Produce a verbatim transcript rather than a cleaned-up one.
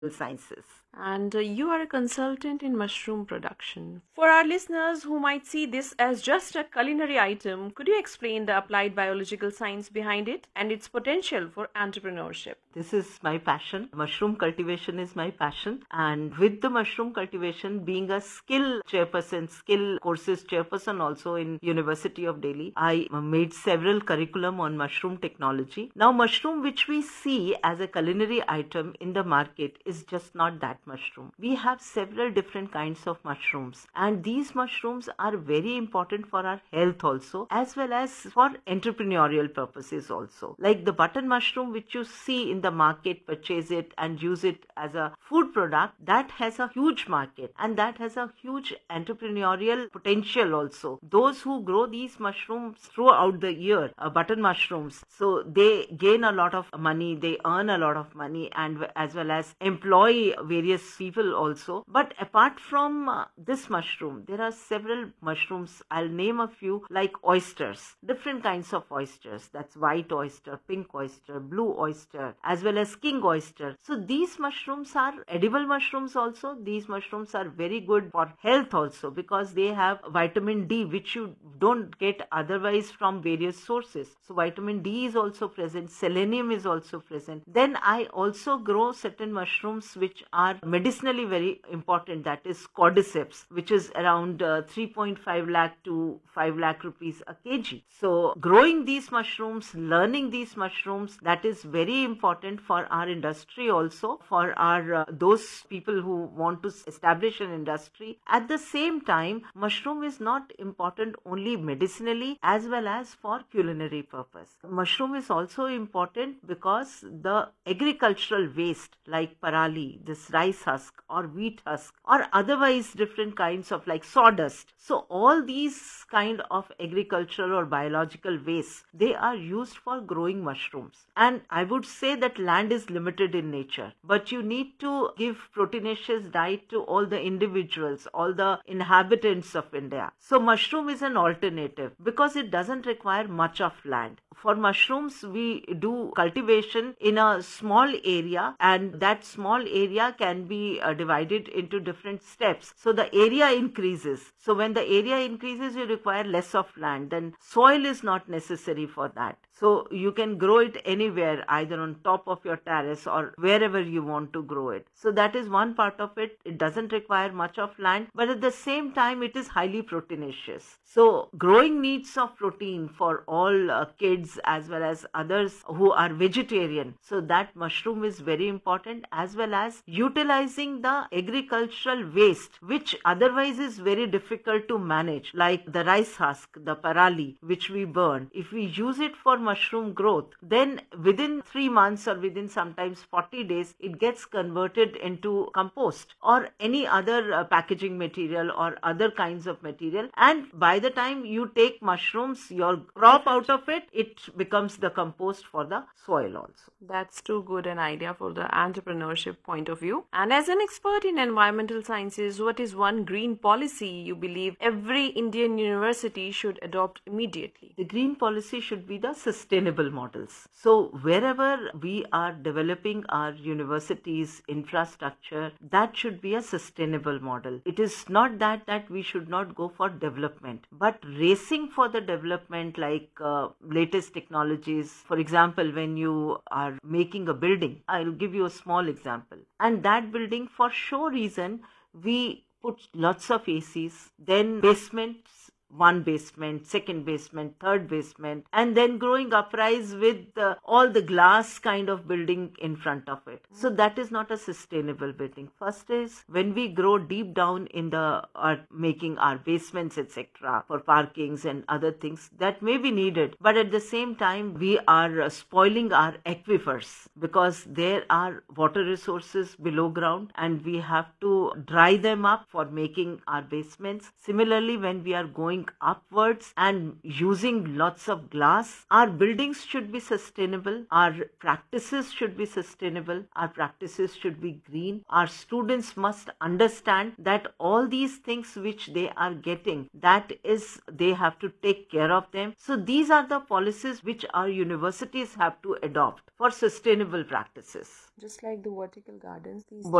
sciences. And uh, you are a consultant in mushroom production. For our listeners who might see this as just a culinary item, could you explain the applied biological science behind it and its potential for entrepreneurship? This is my passion. Mushroom cultivation is my passion. And with the mushroom cultivation, being a skill chairperson, skill courses chairperson also in University of Delhi, I made several curriculum on mushroom technology. Now, mushroom which we see as a culinary item in the market is just not that mushroom. We have several different kinds of mushrooms, and these mushrooms are very important for our health also, as well as for entrepreneurial purposes also. Like the button mushroom which you see in the market, purchase it and use it as a food product, that has a huge market and that has a huge entrepreneurial potential also. Those who grow these mushrooms throughout the year, uh, button mushrooms, so they gain a lot of money, they earn a lot of money, and as well as employ various people also. But apart from uh, this mushroom, there are several mushrooms. I'll name a few, like oysters, different kinds of oysters. That's white oyster, pink oyster, blue oyster, as well as king oyster. So these mushrooms are edible mushrooms also. These mushrooms are very good for health also because they have vitamin D, which you don't get otherwise from various sources. So vitamin D is also present, selenium is also present. Then I also grow certain mushrooms which are medicinally very important, that is cordyceps, which is around uh, three point five lakh to five lakh rupees a kg. So growing these mushrooms, learning these mushrooms, that is very important for our industry also, for our uh, those people who want to establish an industry. At the same time, mushroom is not important only medicinally as well as for culinary purpose. Mushroom is also important because the agricultural waste like parali, this rice husk or wheat husk, or otherwise different kinds of like sawdust. So all these kind of agricultural or biological waste, they are used for growing mushrooms. And I would say that land is limited in nature, but you need to give proteinaceous diet to all the individuals, all the inhabitants of India. So mushroom is an alternative because it doesn't require much of land. For mushrooms, we do cultivation in a small area, and that small area can be uh, divided into different steps. So the area increases. So when the area increases, you require less of land. Then soil is not necessary for that. So you can grow it anywhere, either on top of your terrace or wherever you want to grow it. So that is one part of it. It doesn't require much of land, but at the same time, it is highly proteinaceous. So growing needs of protein for all uh, kids as well as others who are vegetarian. So that mushroom is very important, as well as utilizing the agricultural waste, which otherwise is very difficult to manage, like the rice husk, the parali, which we burn. If we use it for mushroom growth, then within three months or within sometimes forty days, it gets converted into compost or any other uh, packaging material or other kinds of material. And by the time you take mushrooms, your crop out of it, it becomes the compost for the soil also. That's too good an idea for the entrepreneurship point of view. And as an expert in environmental sciences, what is one green policy you believe every Indian university should adopt immediately? The green policy should be the sustainable models. So wherever we are developing our universities infrastructure, that should be a sustainable model. It is not that that we should not go for development, but racing for the development, like uh, latest technologies. For example, when you are making a building, I'll give you a small example. And that building, for show reason, we put lots of A Cs, then basements, one basement, second basement, third basement, and then growing uprise with uh, all the glass kind of building in front of it. So that is not a sustainable building. First is when we grow deep down in the uh, making our basements, et cetera, for parkings and other things that may be needed, but at the same time we are uh, spoiling our aquifers because there are water resources below ground and we have to dry them up for making our basements. Similarly, when we are going going upwards and using lots of glass. Our buildings should be sustainable. Our practices should be sustainable. Our practices should be green. Our students must understand that all these things which they are getting, that is, they have to take care of them. So these are the policies which our universities have to adopt for sustainable practices. Just like the vertical gardens, these